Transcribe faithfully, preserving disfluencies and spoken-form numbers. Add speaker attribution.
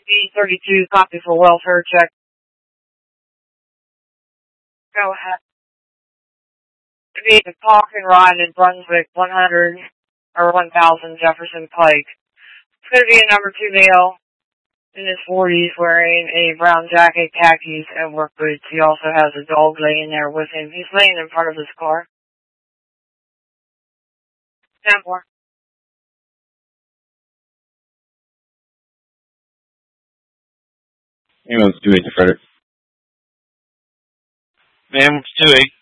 Speaker 1: B thirty-two, copy for welfare check. Go ahead. To be the Park and Ride in Brunswick, one hundred or one thousand Jefferson Pike. It's going to be a number two male in his forties wearing a brown jacket, khakis, and work boots. He also has a dog laying there with him. He's laying in front of his car. ten four.
Speaker 2: Ambulance two eight to Frederick.
Speaker 3: Ambulance two eight.